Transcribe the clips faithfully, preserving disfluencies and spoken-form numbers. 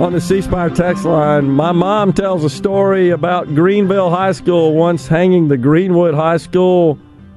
On the C Spire text line, my mom tells a story about Greenville High School once hanging the Greenwood High School,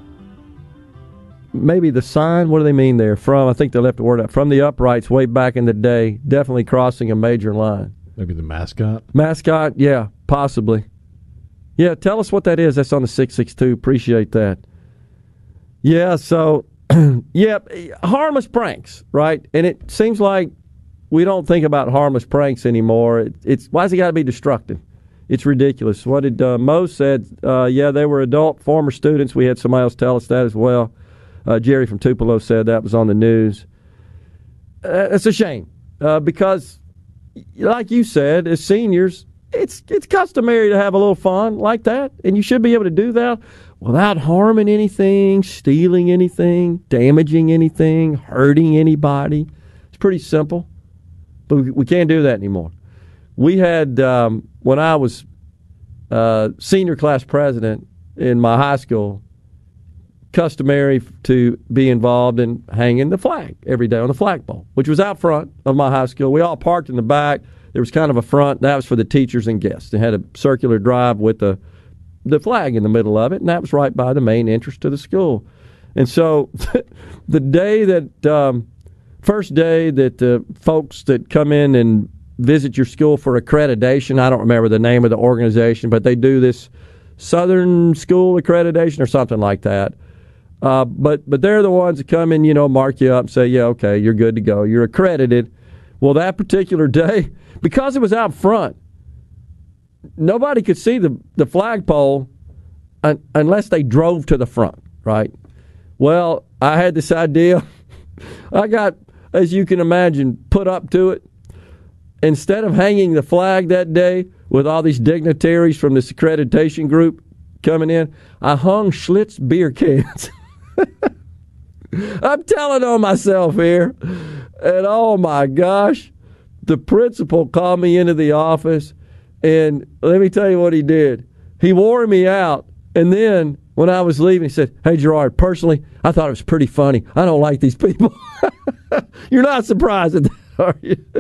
maybe the sign, what do they mean there? From, I think they left the word out, from the uprights way back in the day, definitely crossing a major line. Maybe the mascot? Mascot, yeah, possibly. Yeah, tell us what that is. That's on the six six two. Appreciate that. Yeah, so, yeah, harmless pranks, right? And it seems like we don't think about harmless pranks anymore. It, it's why's it got to be destructive? It's ridiculous. What did uh, Mo said? Uh, yeah, they were adult former students. We had somebody else tell us that as well. Uh, Jerry from Tupelo said that was on the news. Uh, it's a shame uh, because, like you said, as seniors, it's it's customary to have a little fun like that, and you should be able to do that without harming anything, stealing anything, damaging anything, hurting anybody. It's pretty simple. But we can't do that anymore. We had, um, when I was uh, senior class president in my high school, customary to be involved in hanging the flag every day on the flagpole, which was out front of my high school. We all parked in the back. There was kind of a front. That was for the teachers and guests. They had a circular drive with the, the flag in the middle of it, and that was right by the main entrance to the school. And so the day that... Um, First day that uh, folks that come in and visit your school for accreditation, I don't remember the name of the organization, but they do this Southern School Accreditation or something like that. Uh, but but they're the ones that come in, you know, mark you up and say, yeah, okay, you're good to go. You're accredited. Well, that particular day, because it was out front, nobody could see the, the flagpole un- unless they drove to the front, right? Well, I had this idea. I got... as you can imagine, put up to it. Instead of hanging the flag that day with all these dignitaries from this accreditation group coming in, I hung Schlitz beer cans. I'm telling on myself here. And oh my gosh, the principal called me into the office, and let me tell you what he did. He wore me out, and then when I was leaving, he said, hey, Gerard, personally, I thought it was pretty funny. I don't like these people. You're not surprised at that, are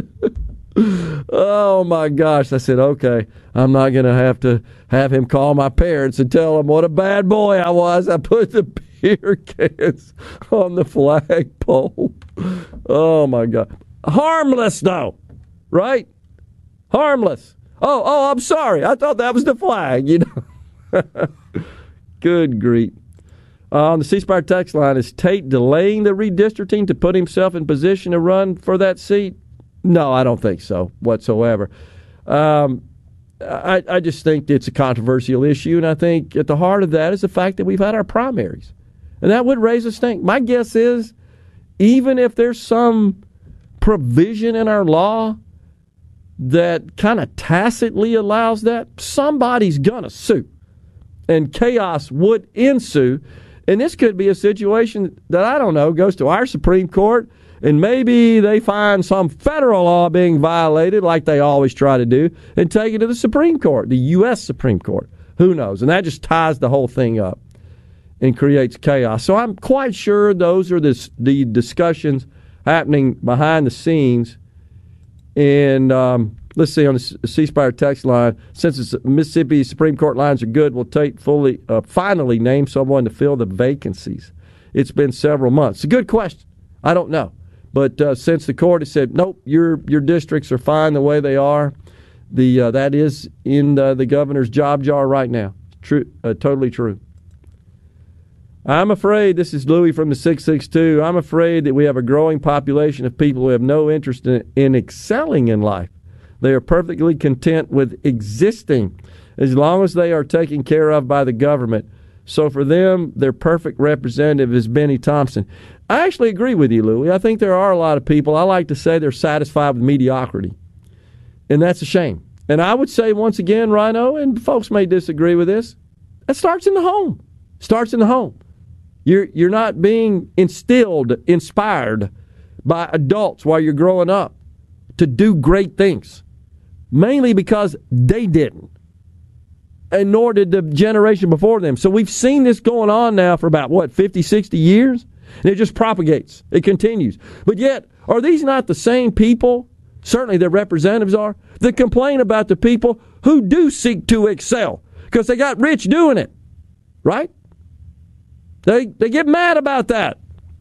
you? Oh, my gosh. I said, okay, I'm not going to have to have him call my parents and tell them what a bad boy I was. I put the beer cans on the flagpole. Oh, my God. Harmless, though, right? Harmless. Oh, oh, I'm sorry. I thought that was the flag, you know. Good grief. Uh, on the C Spire text line, is Tate delaying the redistricting to put himself in position to run for that seat? No, I don't think so whatsoever. Um, I, I just think it's a controversial issue, and I think at the heart of that is the fact that we've had our primaries. And that would raise a stink. My guess is, even if there's some provision in our law that kind of tacitly allows that, somebody's going to sue. And chaos would ensue. And this could be a situation that, I don't know, goes to our Supreme Court, and maybe they find some federal law being violated, like they always try to do, and take it to the Supreme Court, the U S Supreme Court. Who knows? And that just ties the whole thing up and creates chaos. So I'm quite sure those are the, the discussions happening behind the scenes. And um, let's see, on the C Spire text line, since it's Mississippi Supreme Court lines are good, will Tate fully uh, finally name someone to fill the vacancies? It's been several months. It's a good question. I don't know. But uh, since the court has said, nope, your your districts are fine the way they are, the uh, that is in uh, the governor's job jar right now. True, uh, totally true. I'm afraid, this is Louis from the six six two, I'm afraid that we have a growing population of people who have no interest in, in excelling in life. They are perfectly content with existing as long as they are taken care of by the government. So for them, their perfect representative is Benny Thompson. I actually agree with you, Louie. I think there are a lot of people, I like to say, they're satisfied with mediocrity. And that's a shame. And I would say once again, Rhino, and folks may disagree with this, it starts in the home. Starts in the home. You're you're not being instilled, inspired by adults while you're growing up to do great things. Mainly because they didn't. And nor did the generation before them. So we've seen this going on now for about, what, fifty, sixty years? And it just propagates. It continues. But yet, are these not the same people certainly their representatives are, that complain about the people who do seek to excel because they got rich doing it, right? They they get mad about that.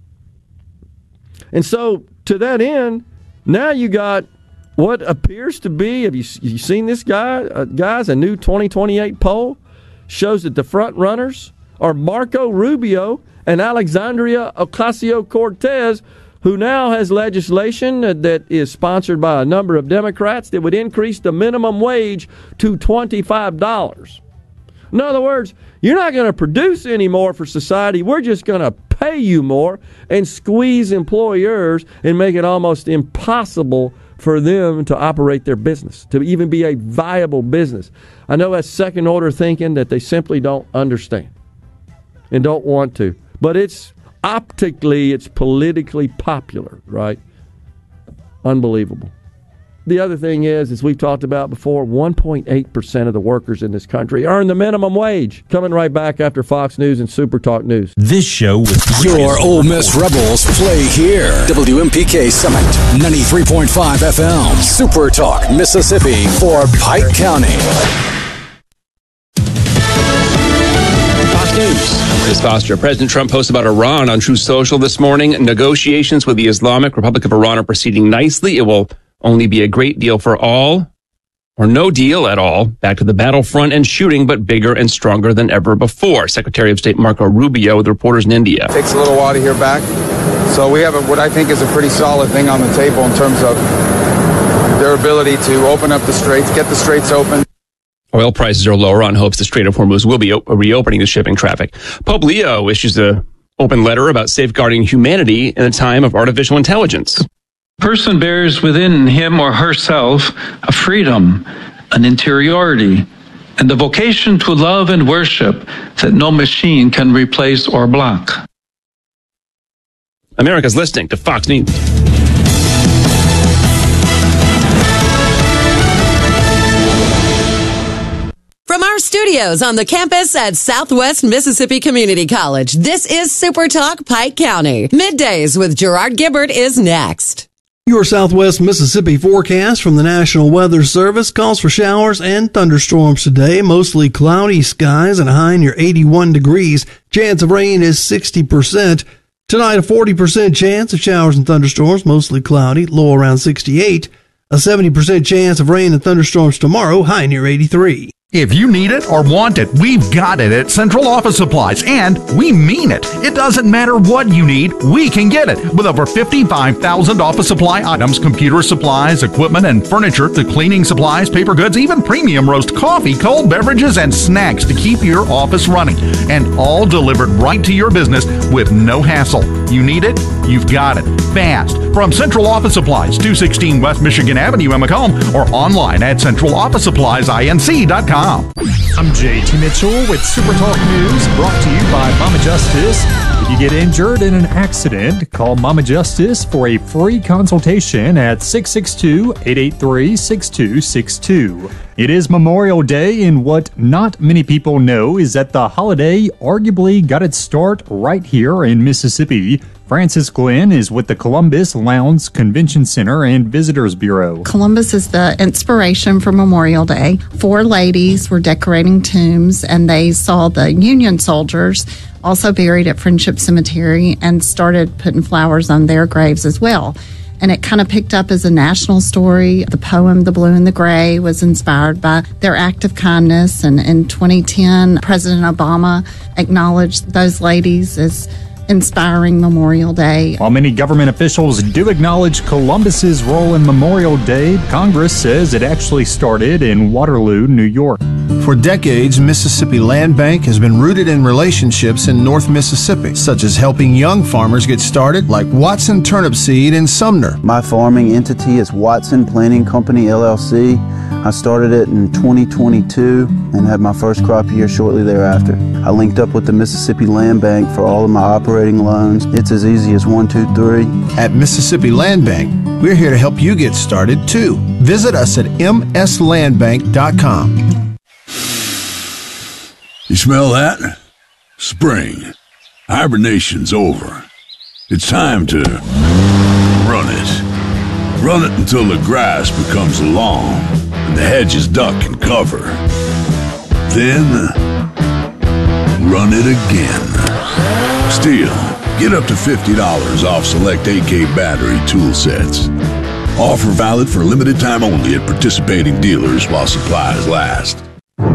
And so, to that end, now you got what appears to be, have you, you seen this guy? Uh, guys, a new twenty twenty-eight poll shows that the front runners are Marco Rubio and Alexandria Ocasio-Cortez, who now has legislation that is sponsored by a number of Democrats that would increase the minimum wage to twenty-five dollars. In other words, you're not going to produce any more for society. We're just going to pay you more and squeeze employers and make it almost impossible for them to operate their business, to even be a viable business. I know that's second-order thinking that they simply don't understand and don't want to. But it's optically, it's politically popular, right? Unbelievable. The other thing is, as we've talked about before, one point eight percent of the workers in this country earn the minimum wage. Coming right back after Fox News and Super Talk News. This show with your Ole Miss Rebels play here. W M P K Summit, ninety-three point five F M. Super Talk, Mississippi for Pike County. Fox News. Chris Foster. President Trump posted about Iran on Truth Social this morning. Negotiations with the Islamic Republic of Iran are proceeding nicely. It will only be a great deal for all, or no deal at all. Back to the battlefront and shooting, but bigger and stronger than ever before. Secretary of State Marco Rubio with reporters in India. It takes a little while to hear back. So we have a, what I think is a pretty solid thing on the table in terms of their ability to open up the straits, get the straits open. Oil prices are lower on hopes the Strait of Hormuz will be op- reopening the shipping traffic. Pope Leo issues an open letter about safeguarding humanity in a time of artificial intelligence. Person bears within him or herself a freedom, an interiority, and the vocation to love and worship that no machine can replace or block. America's listening to Fox News. From our studios on the campus at Southwest Mississippi Community College, this is Super Talk Pike County. Middays with Gerard Gibbert is next. Your Southwest Mississippi forecast from the National Weather Service calls for showers and thunderstorms today. Mostly cloudy skies and a high near eighty-one degrees. Chance of rain is sixty percent. Tonight, a forty percent chance of showers and thunderstorms, mostly cloudy, low around sixty-eight. A seventy percent chance of rain and thunderstorms tomorrow, high near eighty-three. If you need it or want it, we've got it at Central Office Supplies, and we mean it. It doesn't matter what you need, we can get it. With over fifty-five thousand office supply items, computer supplies, equipment, and furniture, to cleaning supplies, paper goods, even premium roast coffee, cold beverages, and snacks to keep your office running. And all delivered right to your business with no hassle. You need it, you've got it. Fast. From Central Office Supplies, two sixteen West Michigan Avenue in Macomb, or online at central office supplies inc dot com. I'm J T Mitchell with Super Talk News, brought to you by Mama Justice. If you get injured in an accident, call Mama Justice for a free consultation at six six two, eight eight three, six two six two. It is Memorial Day, and what not many people know is that the holiday arguably got its start right here in Mississippi. Frances Glenn is with the Columbus Lowndes Convention Center and Visitors Bureau. Columbus is the inspiration for Memorial Day. Four ladies were decorating tombs, and they saw the Union soldiers also buried at Friendship Cemetery and started putting flowers on their graves as well. And it kind of picked up as a national story. The poem, The Blue and the Gray, was inspired by their act of kindness. And in twenty ten, President Obama acknowledged those ladies as inspiring Memorial Day. While many government officials do acknowledge Columbus's role in Memorial Day, Congress says it actually started in Waterloo, New York. For decades, Mississippi Land Bank has been rooted in relationships in North Mississippi, such as helping young farmers get started, like Watson Turnip Seed in Sumner. My farming entity is Watson Planting Company, L L C. I started it in twenty twenty-two and had my first crop year shortly thereafter. I linked up with the Mississippi Land Bank for all of my operating loans. It's as easy as one, two, three. At Mississippi Land Bank, we're here to help you get started too. Visit us at m s land bank dot com. You smell that? Spring. Hibernation's over. It's time to run it. Run it until the grass becomes long and the hedges duck and cover. Then, run it again. Stihl, get up to fifty dollars off select A K battery tool sets. Offer valid for limited time only at participating dealers while supplies last.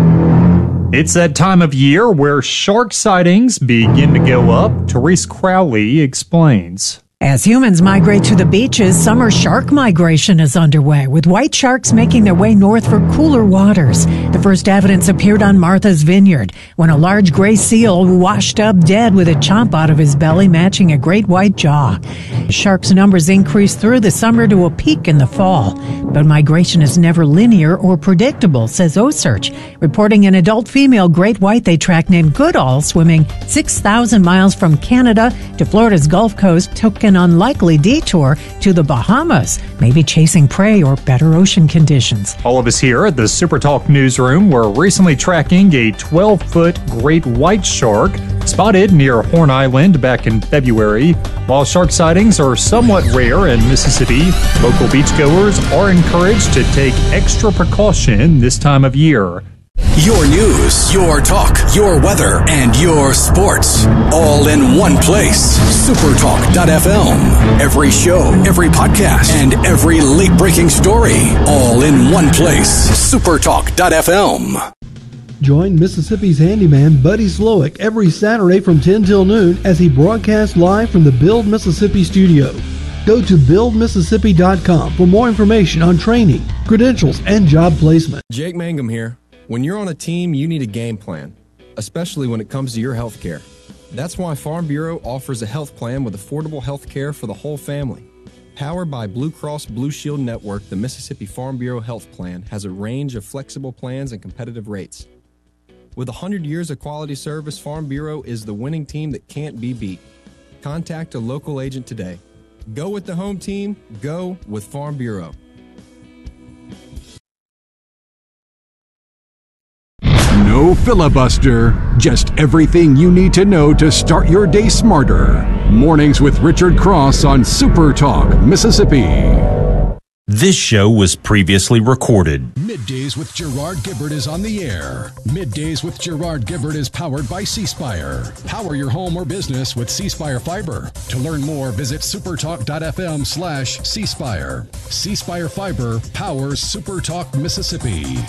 It's that time of year where shark sightings begin to go up. Therese Crowley explains. As humans migrate to the beaches, summer shark migration is underway, with white sharks making their way north for cooler waters. The first evidence appeared on Martha's Vineyard when a large gray seal washed up dead with a chomp out of his belly matching a great white jaw. Sharks' numbers increase through the summer to a peak in the fall, but migration is never linear or predictable, says O-Search, reporting an adult female great white they tracked named Goodall swimming six thousand miles from Canada to Florida's Gulf Coast took an unlikely detour to the Bahamas, maybe chasing prey or better ocean conditions. All of us here at the Super Talk newsroom were recently tracking a twelve-foot great white shark spotted near Horn Island back in February. While shark sightings are somewhat rare in Mississippi, local beachgoers are encouraged to take extra precaution this time of year. Your news, your talk, your weather, and your sports. All in one place. Supertalk dot f m. Every show, every podcast, and every late-breaking story. All in one place. Supertalk dot f m. Join Mississippi's handyman Buddy Slowick every Saturday from ten till noon as he broadcasts live from the Build Mississippi studio. Go to build mississippi dot com for more information on training, credentials, and job placement. Jake Mangum here. When you're on a team, you need a game plan, especially when it comes to your health care. That's why Farm Bureau offers a health plan with affordable health care for the whole family. Powered by Blue Cross Blue Shield Network, the Mississippi Farm Bureau Health Plan has a range of flexible plans and competitive rates. With one hundred years of quality service, Farm Bureau is the winning team that can't be beat. Contact a local agent today. Go with the home team. Go with Farm Bureau. No filibuster, just everything you need to know to start your day smarter. Mornings with Richard Cross on Super Talk, Mississippi. This show was previously recorded. Middays with Gerard Gibbert is on the air. Middays with Gerard Gibbert is powered by C Spire. Power your home or business with C Spire Fiber. To learn more, visit supertalk dot f m slash C Spire. C Spire Fiber powers Super Talk Mississippi.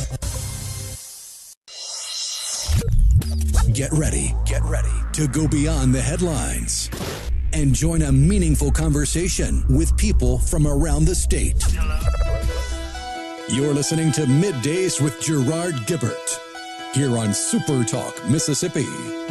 Get ready, get ready to go beyond the headlines and join a meaningful conversation with people from around the state. You're listening to Middays with Gerard Gibbert here on Super Talk Mississippi.